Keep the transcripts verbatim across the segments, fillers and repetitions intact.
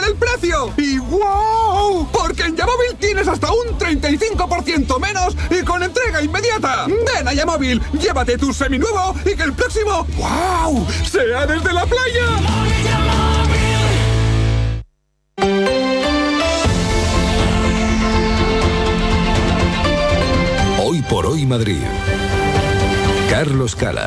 igual el precio. ¡Y wow! Porque en Yamóvil tienes hasta un treinta y cinco por ciento menos y con entrega inmediata. Ven a Yamóvil, llévate tu seminuevo y que el próximo ¡wow! sea desde la playa. Hoy por hoy Madrid. Carlos Cala.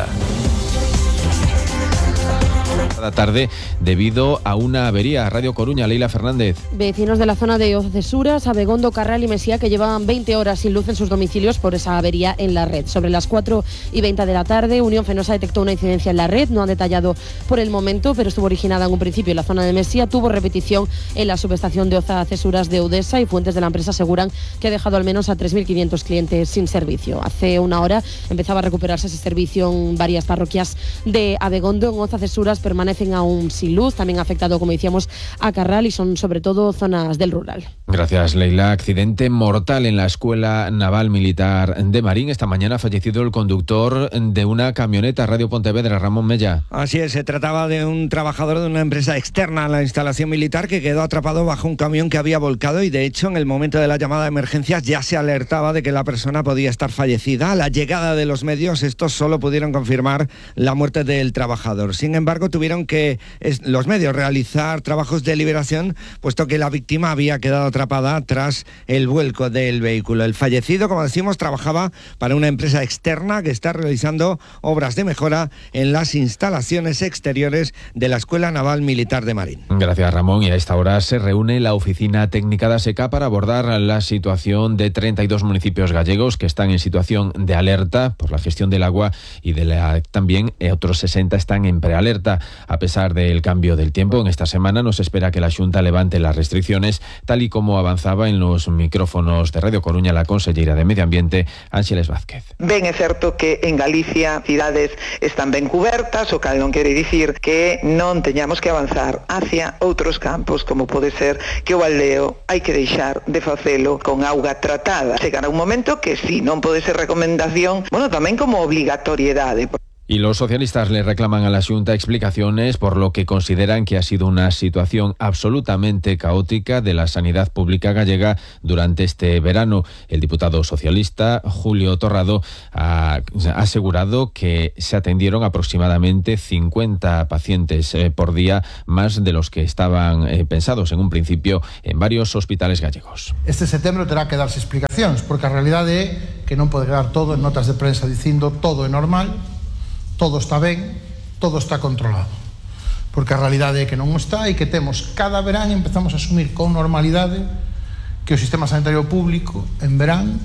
Cada tarde debido a una avería. Radio Coruña, Leila Fernández. Vecinos de la zona de Ozacesuras, Abegondo, Carral y Mesía que llevaban veinte horas sin luz en sus domicilios por esa avería en la red. Sobre las cuatro y veinte de la tarde, Unión Fenosa detectó una incidencia en la red. No han detallado por el momento, pero estuvo originada en un principio en la zona de Mesía. Tuvo repetición en la subestación de Ozacesuras de Udesa y fuentes de la empresa aseguran que ha dejado al menos a tres mil quinientos clientes sin servicio. Hace una hora empezaba a recuperarse ese servicio en varias parroquias de Abegondo. En Ozacesuras permanecen aún sin luz, también ha afectado, como decíamos, a Carral y son sobre todo zonas del rural. Gracias, Leila. Accidente mortal en la Escuela Naval Militar de Marín. Esta mañana ha fallecido el conductor de una camioneta. Radio Pontevedra, Ramón Mella. Así es, se trataba de un trabajador de una empresa externa a la instalación militar que quedó atrapado bajo un camión que había volcado y de hecho en el momento de la llamada de emergencias ya se alertaba de que la persona podía estar fallecida. A la llegada de los medios, estos solo pudieron confirmar la muerte del trabajador. Sin embargo, tuvieron que es, los medios realizar trabajos de liberación, puesto que la víctima había quedado atrapada tras el vuelco del vehículo. El fallecido, como decimos, trabajaba para una empresa externa que está realizando obras de mejora en las instalaciones exteriores de la Escuela Naval Militar de Marín. Gracias, Ramón. Y a esta hora se reúne la Oficina Técnica de ASECA para abordar la situación de treinta y dos municipios gallegos que están en situación de alerta por la gestión del agua y de la, también otros sesenta están en prealerta. A pesar del cambio del tiempo, en esta semana nos espera que la Xunta levante las restricciones, tal y como avanzaba en los micrófonos de Radio Coruña la consellera de Medio Ambiente, Ángeles Vázquez. Ben é certo que en Galicia cidades están ben cubertas, o cal non quere dicir que non teñamos que avanzar hacia outros campos, como pode ser que o aldeo hai que deixar de facelo con auga tratada. Chegará un momento que si non pode ser recomendación, bueno, tamén como obligatoriedade. Y los socialistas le reclaman a la Xunta explicaciones por lo que consideran que ha sido una situación absolutamente caótica de la sanidad pública gallega durante este verano. El diputado socialista Julio Torrado ha asegurado que se atendieron aproximadamente cincuenta pacientes eh, por día, más de los que estaban eh, pensados en un principio en varios hospitales gallegos. Este setembro terá que darse explicacións, porque a realidade é que non pode quedar todo en notas de prensa dicindo todo é normal, todo está ben, todo está controlado. Porque a realidade é que non está e que temos cada verán empezamos a asumir con normalidade que o sistema sanitario público en verán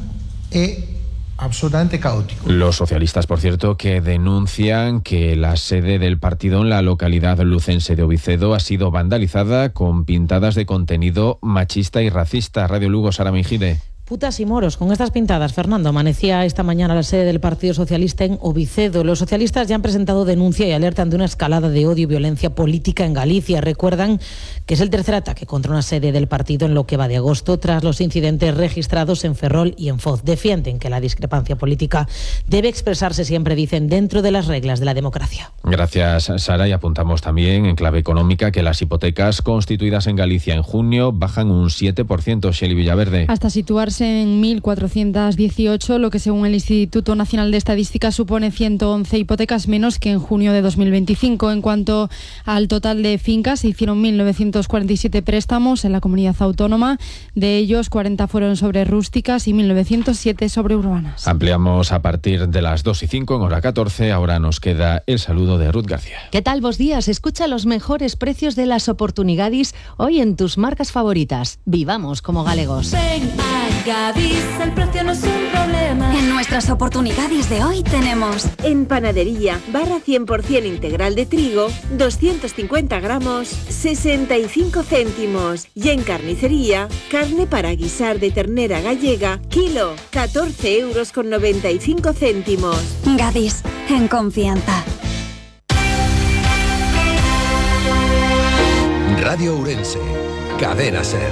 é absolutamente caótico. Los socialistas, por cierto, que denuncian que la sede del partido en la localidad lucense de Ovicedo ha sido vandalizada con pintadas de contenido machista y racista. Radio Lugo, Sara Mingide. Putas y moros, con estas pintadas, Fernando, amanecía esta mañana la sede del Partido Socialista en Ovicedo. Los socialistas ya han presentado denuncia y alertan de una escalada de odio y violencia política en Galicia. Recuerdan que es el tercer ataque contra una sede del partido en lo que va de agosto, tras los incidentes registrados en Ferrol y en Foz. Defienden que la discrepancia política debe expresarse siempre, dicen, dentro de las reglas de la democracia. Gracias, Sara. Y apuntamos también, en clave económica, que las hipotecas constituidas en Galicia en junio bajan un siete por ciento. Shelley Villaverde. Hasta situarse en mil cuatrocientos dieciocho, lo que según el Instituto Nacional de Estadística supone ciento once hipotecas menos que en junio de dos mil veinticinco. En cuanto al total de fincas, se hicieron mil novecientos cuarenta y siete préstamos en la comunidad autónoma. De ellos, cuarenta fueron sobre rústicas y mil novecientos siete sobre urbanas. Ampliamos a partir de las dos y cinco en hora catorce. Ahora nos queda el saludo de Ruth García. ¿Qué tal? Bos días. Escucha los mejores precios de las oportunidades hoy en tus marcas favoritas. Vivamos como galegos. Ven a Gadis, el precio no es un problema. En nuestras oportunidades de hoy tenemos en panadería, barra cien por ciento integral de trigo, doscientos cincuenta gramos, sesenta y cinco céntimos. Y en carnicería, carne para guisar de ternera gallega, kilo, catorce euros con noventa y cinco céntimos. Gadis, en confianza. Radio Ourense, Cadena Ser.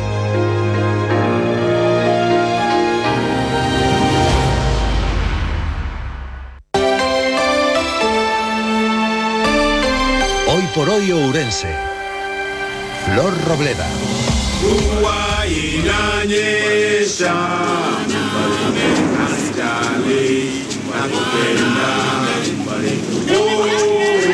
Hoy por hoy Ourense. Flor Robleda. mvua inanyesha, nakupenda